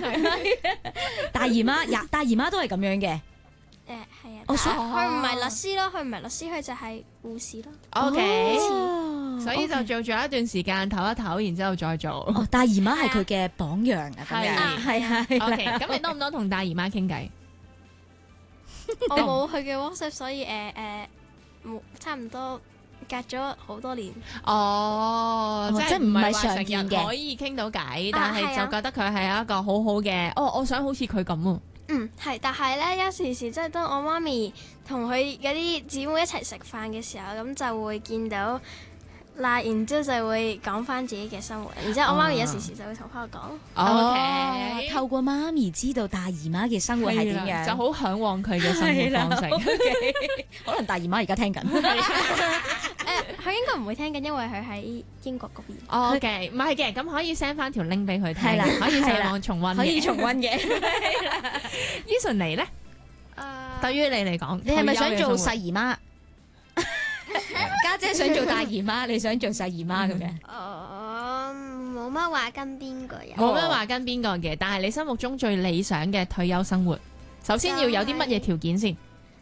大姨媽都係咁樣嘅。 係啊， 哦佢唔係律師咯，佢就係護士咯。 OK，所以 OK 就做咗一段時間，唞一唞，然之後再做。 哦，大姨媽係佢嘅榜樣啊，咁樣係 OK，咁你多唔多同大姨媽傾偈？ 我冇佢嘅 WhatsApp，所以冇差唔多隔咗好多年。 哦，即係唔係話成日常見嘅可以傾到偈，但係係啊就覺得佢係一個好好嘅。我想好似佢咁喎。 係，但係咧有時即係當我媽咪同佢嗰啲姊妹一齊食飯嘅時候，咁就會見到嗱，然之後就會講翻自己嘅生活，然之後我媽咪有時就會同翻我講。 OK， 透過媽咪知道大姨媽嘅生活係點樣， 就好向往佢嘅生活方式。 可能大姨媽而家聽緊。 佢應該唔會聽緊，因為佢喺英國嗰邊。 OK，唔係嘅，咁可以 send 翻條 link 俾佢聽， 係啦可以上係啦網重溫嘅。 可以重溫嘅。 Eason 你咧，對於你嚟講， 你係咪想做細？ 細姨媽？家姐想做大姨媽，你想做細姨媽咁樣？ 我冇乜話跟邊個人。 冇乜話跟邊個嘅，但係你心目中最理想嘅退休生活，首先要有啲乜嘢條件先？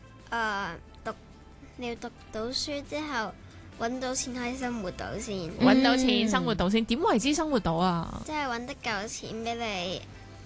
你要讀到書之後揾到錢可以生活到先， 揾到錢生活到先，點為之生活到啊？ 即係揾得夠錢俾你。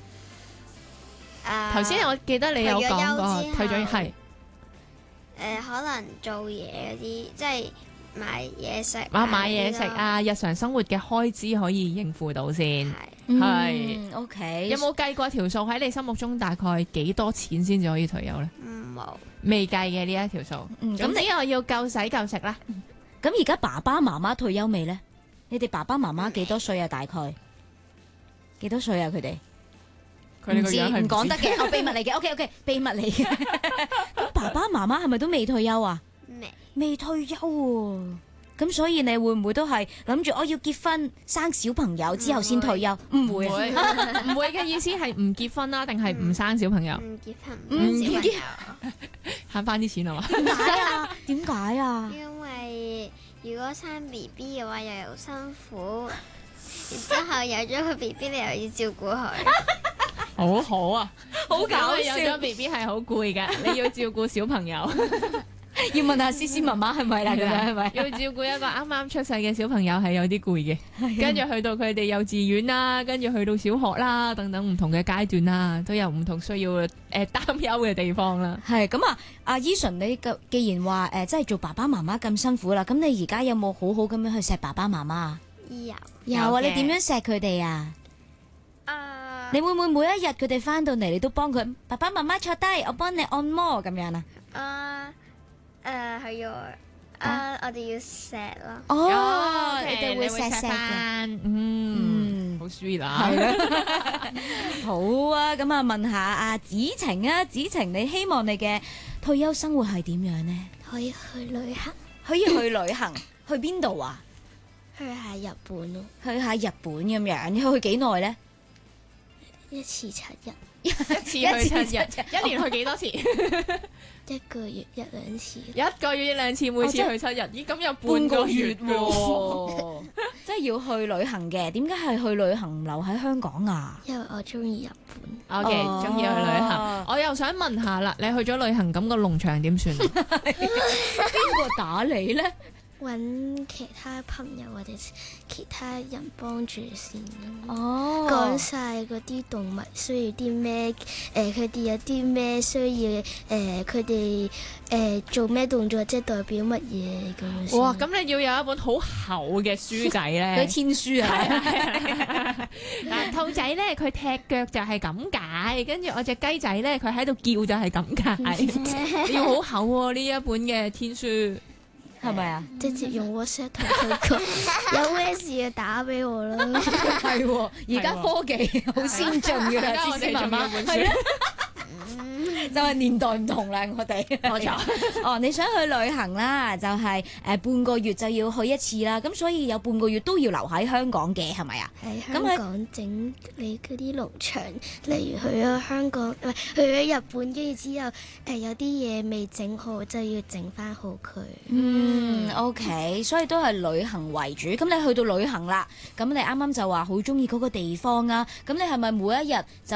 頭先我記得你有講過退咗係。 可能做嘢嗰啲，即係買嘢食。 買嘢食啊，日常生活嘅開支可以應付到先。係 OK。 有冇計過條數？喺你心目中大概幾多錢先至可以退休呢？ 冇。 未計嘅呢一條數。咁呢個要夠使夠食啦。 咁而家爸爸媽媽退休未呢？你哋爸爸媽媽幾多歲啊？大概幾多歲啊？佢哋？唔知唔講得嘅，秘密嚟嘅。OK，秘密嚟嘅。咁爸爸媽媽係咪都未退休啊？未退休喎。咁所以你會唔會都係諗住我要結婚生小朋友之後先退休？唔會， 唔會嘅意思係唔結婚啦，定係唔生小朋友？ 唔結婚， 唔結婚， 慳翻啲錢係嘛？ 點解啊？點解啊？ 因為如果生 BB 嘅話又辛苦，然之後有咗個 BB 你又要照顧佢。 好啊，好搞笑！有咗 BB 係好攰㗎，你要照顧小朋友， 要問下思思媽媽係咪啦？咁樣係咪？ 要照顧一個啱啱出世嘅小朋友係有啲攰嘅，跟住去到佢哋幼稚園啦，跟住去到小學啦，等等唔同嘅階段啦，都有唔同需要擔憂嘅地方啦。 係咁啊，阿 Eason，你既然話即係做爸爸媽媽咁辛苦啦，咁你而家有冇好好咁樣去錫爸爸媽媽啊？有啊！你點樣錫佢哋啊？你會唔會每一日佢哋翻到嚟，你都幫佢爸爸媽媽坐低，我幫你按摩咁樣啊？ 係要我哋要錫咯。 哦，你哋會你會錫錫嘅， 翻，好 sweet 啊！ 係啦，好啊，咁啊，問下阿子晴啊，子晴，你希望你嘅退休生活係點樣呢？ 可以去旅行， 可以去旅行，去邊度啊？ 去下日本咯， 去下日本咁樣，你去幾耐呢？ 一次7日， 一次去7日，一年去幾多次？ 一個月1-2次。 一個月1-2次，每次去7日，咦咁有半個月喎， 即係要去旅行嘅，點解係去旅行唔留喺香港啊？ 因為我中意日本。 OK，中意去旅行。我又想問下啦，你去咗旅行咁個農場點算？ 邊個打你呢？ 揾其他朋友或者其他人幫住先。 哦， 講晒嗰啲動物需要啲咩，佢哋有啲咩需要，佢哋做咩動作，即係代表乜嘢咁樣。 哇！咁你要有一本好厚嘅書仔咧， 佢天書啊！ 嗱，兔仔咧佢踢腳就係咁解，跟住我隻雞仔咧佢喺度叫就係咁解，你要好厚喎呢一本嘅天書。 係咪啊？ 直接用 WhatsApp 同佢講，有咩事就打俾我啦。 係喎，而家科技好先進㗎啦， 我哋仲有本書係啊，就係年代唔同啦，我哋冇錯。 哦，你想去旅行啦，就係半個月就要去一次啦，咁所以有半個月都要留喺香港嘅，係咪啊？ 喺香港整你嗰啲農場，例如去咗香港，唔係去咗日本，跟住之後有啲嘢未整好，就要整翻好佢。 OK，所以都係旅行為主。咁你去到旅行啦，咁你啱啱就話好中意嗰個地方啊，咁你係咪每一日就